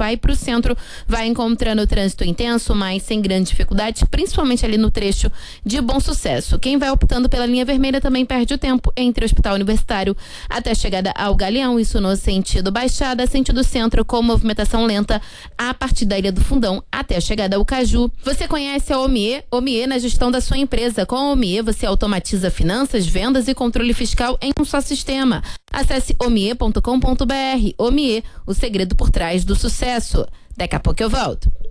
vai pro centro vai encontrando o trânsito intenso, mas sem grande dificuldade, principalmente ali no trecho de Bom Sucesso. Quem vai optando pela linha vermelha também perde o tempo entre o Hospital Universitário até a chegada ao Galeão, isso no sentido Baixada, sentido centro com movimentação lenta a partir da Ilha do Fundão até a chegada ao Caju. Você conhece a Omie? Omie na gestão da sua empresa. Com a Omie você automatiza finanças, vendas e controle fiscal em um só sistema. Acesse omie.com.br. Omie, o segredo por trás do sucesso. Daqui a pouco eu volto.